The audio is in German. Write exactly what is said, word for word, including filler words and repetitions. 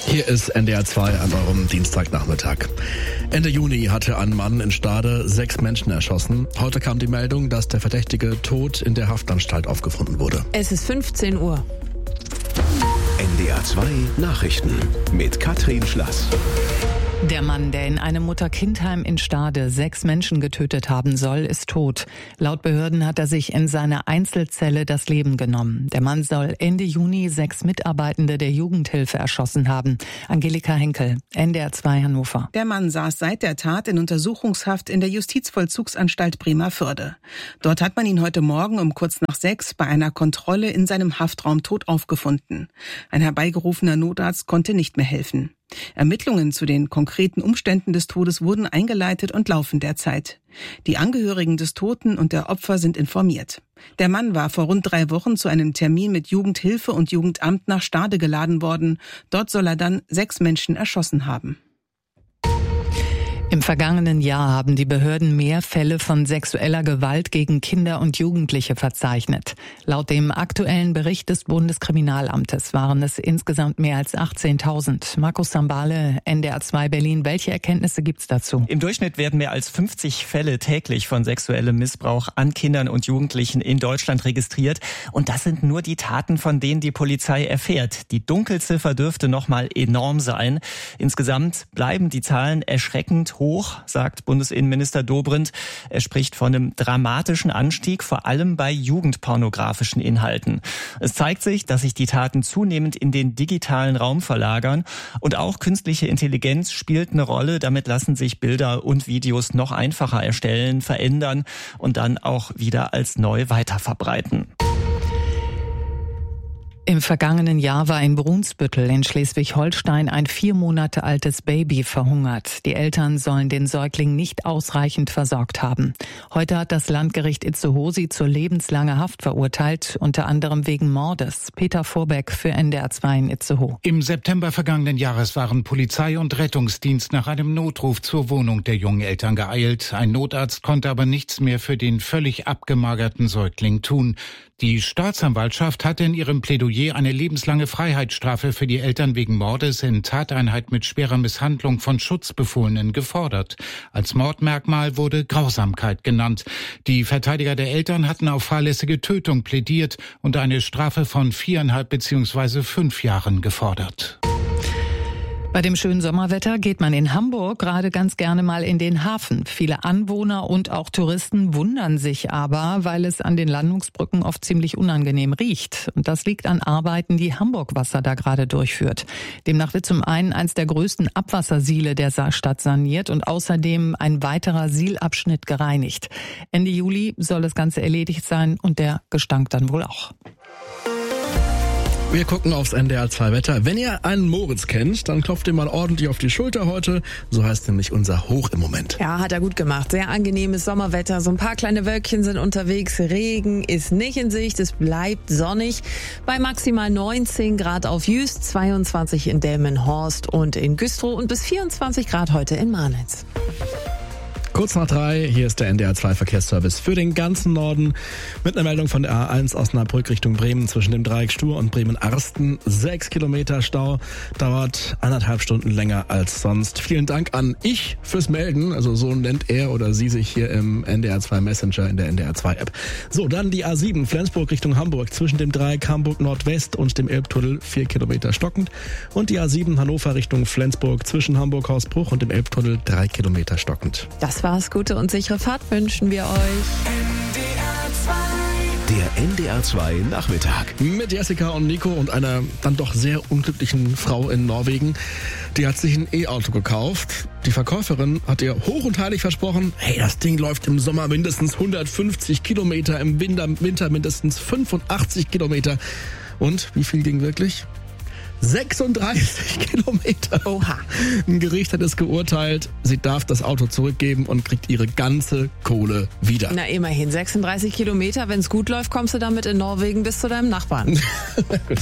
Hier ist N D R zwei an eurem Dienstagnachmittag. Ende Juni hatte ein Mann in Stade sechs Menschen erschossen. Heute kam die Meldung, dass der Verdächtige tot in der Haftanstalt aufgefunden wurde. Es ist fünfzehn Uhr. N D R zwei Nachrichten mit Katrin Schlass. Der Mann, der in einem Mutter-Kind-Heim in Stade sechs Menschen getötet haben soll, ist tot. Laut Behörden hat er sich in seiner Einzelzelle das Leben genommen. Der Mann soll Ende Juni sechs Mitarbeitende der Jugendhilfe erschossen haben. Angelika Henkel, N D R zwei Hannover. Der Mann saß seit der Tat in Untersuchungshaft in der Justizvollzugsanstalt Bremervörde. Dort hat man ihn heute Morgen um kurz nach sechs bei einer Kontrolle in seinem Haftraum tot aufgefunden. Ein herbeigerufener Notarzt konnte nicht mehr helfen. Ermittlungen zu den konkreten Umständen des Todes wurden eingeleitet und laufen derzeit. Die Angehörigen des Toten und der Opfer sind informiert. Der Mann war vor rund drei Wochen zu einem Termin mit Jugendhilfe und Jugendamt nach Stade geladen worden. Dort soll er dann sechs Menschen erschossen haben. Im vergangenen Jahr haben die Behörden mehr Fälle von sexueller Gewalt gegen Kinder und Jugendliche verzeichnet. Laut dem aktuellen Bericht des Bundeskriminalamtes waren es insgesamt mehr als achtzehntausend. Markus Sambale, N D R zwei Berlin. Welche Erkenntnisse gibt's dazu? Im Durchschnitt werden mehr als fünfzig Fälle täglich von sexuellem Missbrauch an Kindern und Jugendlichen in Deutschland registriert. Und das sind nur die Taten, von denen die Polizei erfährt. Die Dunkelziffer dürfte noch mal enorm sein. Insgesamt bleiben die Zahlen erschreckend hoch, sagt Bundesinnenminister Dobrindt. Er spricht von einem dramatischen Anstieg, vor allem bei jugendpornografischen Inhalten. Es zeigt sich, dass sich die Taten zunehmend in den digitalen Raum verlagern und auch künstliche Intelligenz spielt eine Rolle. Damit lassen sich Bilder und Videos noch einfacher erstellen, verändern und dann auch wieder als neu weiterverbreiten. Im vergangenen Jahr war in Brunsbüttel in Schleswig-Holstein ein vier Monate altes Baby verhungert. Die Eltern sollen den Säugling nicht ausreichend versorgt haben. Heute hat das Landgericht Itzehoe sie zur lebenslanger Haft verurteilt, unter anderem wegen Mordes. Peter Vorbeck für N D R zwei in Itzehoe. Im September vergangenen Jahres waren Polizei und Rettungsdienst nach einem Notruf zur Wohnung der jungen Eltern geeilt. Ein Notarzt konnte aber nichts mehr für den völlig abgemagerten Säugling tun. Die Staatsanwaltschaft hatte in ihrem Plädoyer eine lebenslange Freiheitsstrafe für die Eltern wegen Mordes in Tateinheit mit schwerer Misshandlung von Schutzbefohlenen gefordert. Als Mordmerkmal wurde Grausamkeit genannt. Die Verteidiger der Eltern hatten auf fahrlässige Tötung plädiert und eine Strafe von viereinhalb bzw. fünf Jahren gefordert. Bei dem schönen Sommerwetter geht man in Hamburg gerade ganz gerne mal in den Hafen. Viele Anwohner und auch Touristen wundern sich aber, weil es an den Landungsbrücken oft ziemlich unangenehm riecht. Und das liegt an Arbeiten, die Hamburg Wasser da gerade durchführt. Demnach wird zum einen eins der größten Abwassersiele der Stadt saniert und außerdem ein weiterer Sielabschnitt gereinigt. Ende Juli soll das Ganze erledigt sein und der Gestank dann wohl auch. Wir gucken aufs N D R zwei Wetter. Wenn ihr einen Moritz kennt, dann klopft ihr mal ordentlich auf die Schulter heute. So heißt nämlich unser Hoch im Moment. Ja, hat er gut gemacht. Sehr angenehmes Sommerwetter. So ein paar kleine Wölkchen sind unterwegs. Regen ist nicht in Sicht. Es bleibt sonnig. Bei maximal neunzehn Grad auf Jüst, zweiundzwanzig in Delmenhorst und in Güstrow und bis vierundzwanzig Grad heute in Marnitz. Kurz nach drei, hier ist der N D R zwei Verkehrsservice für den ganzen Norden mit einer Meldung von der A eins Osnabrück Richtung Bremen zwischen dem Dreieck Stur und Bremen-Arsten. Sechs Kilometer Stau, dauert anderthalb Stunden länger als sonst. Vielen Dank an Ich fürs Melden, also so nennt er oder sie sich hier im N D R zwei Messenger in der N D R zwei App. So, dann die A sieben Flensburg Richtung Hamburg zwischen dem Dreieck Hamburg Nordwest und dem Elbtunnel, vier Kilometer stockend. Und die A sieben Hannover Richtung Flensburg zwischen Hamburg-Hausbruch und dem Elbtunnel, drei Kilometer stockend. Das war's. Gute und sichere Fahrt wünschen wir euch. Der N D R zwei Nachmittag. Mit Jessica und Nico und einer dann doch sehr unglücklichen Frau in Norwegen. Die hat sich ein E-Auto gekauft. Die Verkäuferin hat ihr hoch und heilig versprochen, hey, das Ding läuft im Sommer mindestens hundertfünfzig Kilometer, im Winter, Winter mindestens fünfundachtzig Kilometer. Und wie viel ging wirklich? sechsunddreißig Kilometer. Oha. Ein Gericht hat es geurteilt, sie darf das Auto zurückgeben und kriegt ihre ganze Kohle wieder. Na immerhin, sechsunddreißig Kilometer, wenn es gut läuft, kommst du damit in Norwegen bis zu deinem Nachbarn.